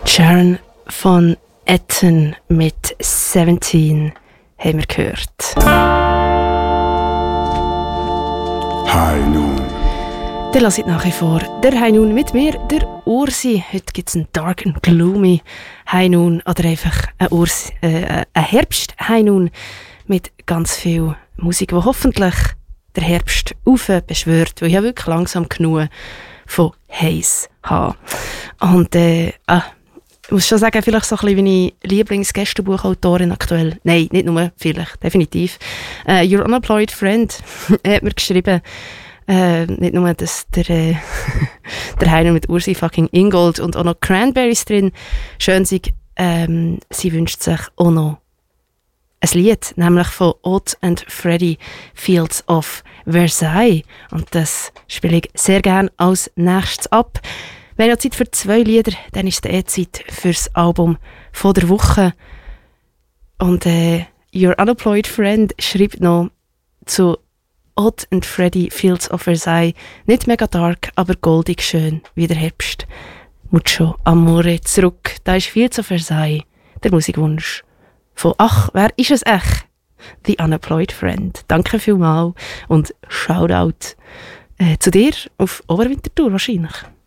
Sharon von Etten mit 17 haben wir gehört. High Noon. Dann lasst nach wie vor der High Noon mit mir, der Ursi. Heute gibt es einen Dark and Gloomy High Noon oder einfach ein Herbst-High Noon mit ganz viel Musik, die hoffentlich der Herbst beschwört, weil ich ja wirklich langsam genug von Haze habe. Und ich muss schon sagen, vielleicht so ein bisschen wie ich Lieblingsgästebuchautorin aktuell. Nein, nicht nur, vielleicht, definitiv. Your Unemployed Friend hat mir geschrieben, nicht nur, dass der Heiner mit Ursi fucking Ingold und auch noch Cranberries drin schön sind, sie wünscht sich auch noch ein Lied, nämlich von Odd and Freddy, Fields of Versailles. Und das spiele ich sehr gerne als nächstes ab. Wir haben ja Zeit für 2 Lieder, dann ist es Zeit für das Album von der Woche. Und Your Unemployed Friend schreibt noch zu Odd and Freddy, Fields of Versailles, nicht mega dark, aber goldig schön wie der Herbst. Mucho Amore zurück, da ist Fields of Versailles, der Musikwunsch von «Ach, wer ist es echt?» The Unemployed Friend. Danke vielmals und Shoutout zu dir auf Oberwinterthur wahrscheinlich.